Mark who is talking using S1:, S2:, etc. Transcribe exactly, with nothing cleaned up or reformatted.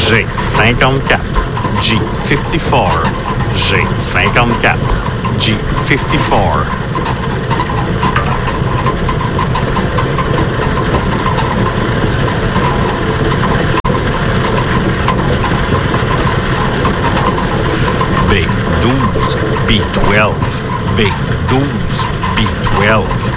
S1: G cinquante-quatre, G cinquante-quatre, G cinquante-quatre, G cinquante-quatre. B douze, B douze, B douze, B douze.